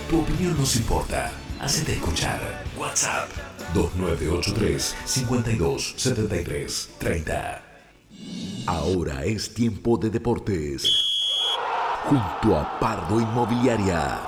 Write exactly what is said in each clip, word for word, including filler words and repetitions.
Tu opinión nos importa. Hacete escuchar. WhatsApp dos nueve ocho tres, cinco dos, siete tres, tres cero. Ahora es tiempo de deportes. Junto a Pardo Inmobiliaria.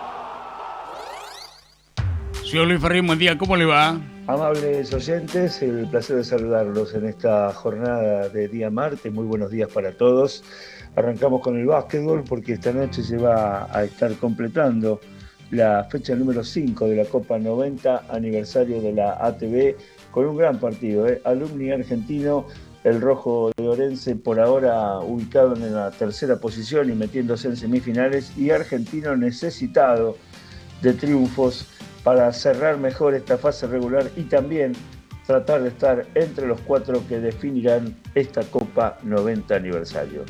Señor Luis Ferrín, buen día, ¿cómo le va? Amables oyentes, el placer de saludarlos en esta jornada de día martes. Muy buenos días para todos. Arrancamos con el básquetbol porque esta noche se va a estar completando la fecha número cinco de la Copa noventa, aniversario de la A T B, con un gran partido. ¿eh? Alumni argentino, el rojo de Orense por ahora ubicado en la tercera posición y metiéndose en semifinales, y Argentino necesitado de triunfos para cerrar mejor esta fase regular y también tratar de estar entre los cuatro que definirán esta Copa noventa aniversario.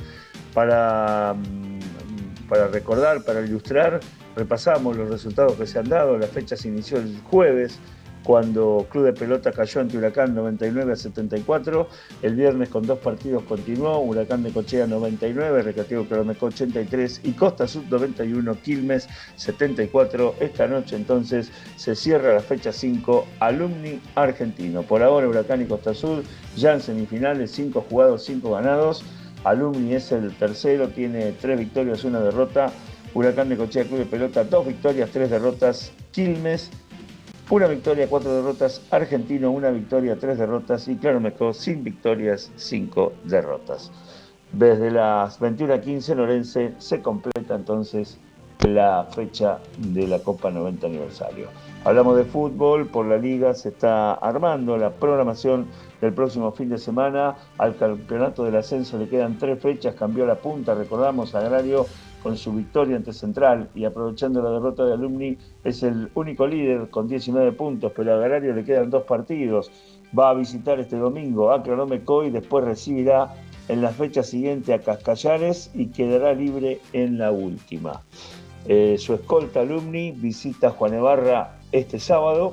Para, para recordar, para ilustrar, repasamos los resultados que se han dado. La fecha se inició el jueves, cuando Club de Pelota cayó ante Huracán noventa y nueve a setenta y cuatro. El viernes con dos partidos continuó: Huracán Necochea noventa y nueve, Recreativo Claromecó ochenta y tres y Costa Sud noventa y uno, Quilmes setenta y cuatro. Esta noche entonces se cierra la fecha cinco, Alumni Argentino. Por ahora Huracán y Costa Sud ya en semifinales, cinco jugados, cinco ganados. Alumni es el tercero, tiene tres victorias, una derrota. Huracán Necochea Club de Pelota, dos victorias, tres derrotas. Quilmes, una victoria, cuatro derrotas. Argentino, una victoria, tres derrotas. Y Claromecó, sin victorias, cinco derrotas. Desde las veintiuna a quince en Orense se completa entonces la fecha de la Copa noventa aniversario. Hablamos de fútbol, por la liga se está armando la programación del próximo fin de semana. Al campeonato del ascenso le quedan tres fechas, cambió la punta, recordamos, Agrario con su victoria ante Central y aprovechando la derrota de Alumni es el único líder con diecinueve puntos, pero a Agrario le quedan dos partidos. Va a visitar este domingo a Claromecó y después recibirá en la fecha siguiente a Cascallares y quedará libre en la última. Eh, su escolta Alumni visita Juan Evarra este sábado.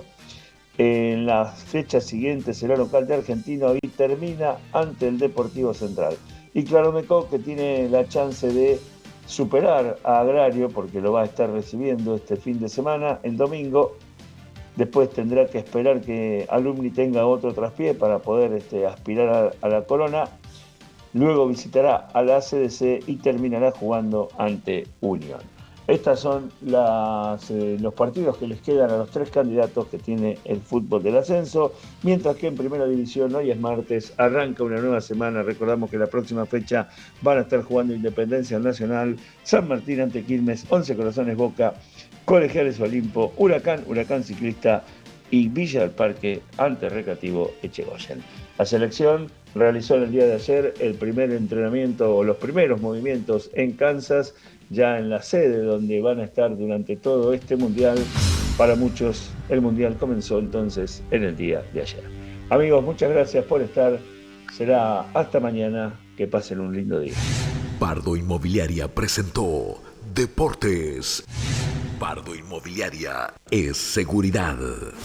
En la fecha siguiente será local de Argentino y termina ante el Deportivo Central. Y Claromecó, que tiene la chance de superar a Agrario porque lo va a estar recibiendo este fin de semana, el domingo. Después tendrá que esperar que Alumni tenga otro traspié para poder este, aspirar a, a la corona. Luego visitará a la A C D C y terminará jugando ante Unión. Estos son las, eh, los partidos que les quedan a los tres candidatos que tiene el fútbol del ascenso, mientras que en Primera División hoy es martes, arranca una nueva semana. Recordamos que la próxima fecha van a estar jugando Independencia Nacional, San Martín ante Quilmes, Once Corazones Boca, Colegiales Olimpo, Huracán, Huracán Ciclista y Villa del Parque ante Recreativo Echegoyen. La selección realizó en el día de ayer el primer entrenamiento o los primeros movimientos en Kansas, ya en la sede donde van a estar durante todo este mundial. Para muchos el mundial comenzó entonces en el día de ayer. Amigos, muchas gracias por estar. Será hasta mañana. Que pasen un lindo día. Pardo Inmobiliaria presentó Deportes. Pardo Inmobiliaria es seguridad.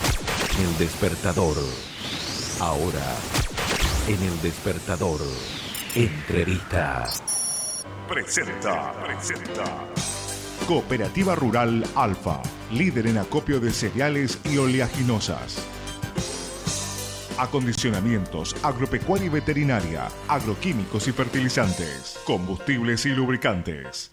El despertador. Ahora, en el despertador, entrevista. Presenta, presenta. Cooperativa Rural Alfa, líder en acopio de cereales y oleaginosas. Acondicionamientos, agropecuaria y veterinaria, agroquímicos y fertilizantes, combustibles y lubricantes.